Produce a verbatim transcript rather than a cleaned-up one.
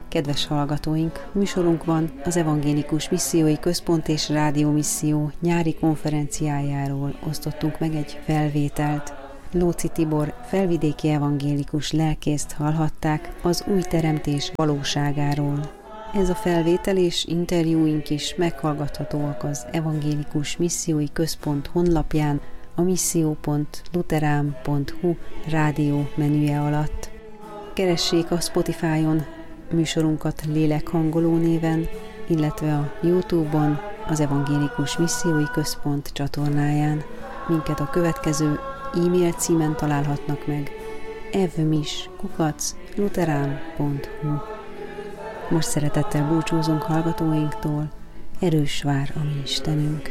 Kedves hallgatóink, műsorunkban az Evangélikus Missziói Központ és Rádiómisszió nyári konferenciájáról osztottunk meg egy felvételt. Lóczy Tibor felvidéki evangélikus lelkészt hallhatták az új teremtés valóságáról. Ez a felvétel és interjúink is meghallgathatóak az Evangélikus Missziói Központ honlapján, a misszió pont luterán pont hu rádió menüje alatt. Keressék a Spotify-on műsorunkat Lélekhangoló néven, illetve a YouTube-on az Evangélikus Missziói Központ csatornáján. Minket a következő e-mail címen találhatnak meg: evmis kukac luterán pont hu. Most szeretettel búcsúzunk hallgatóinktól, erős vár a mi Istenünk.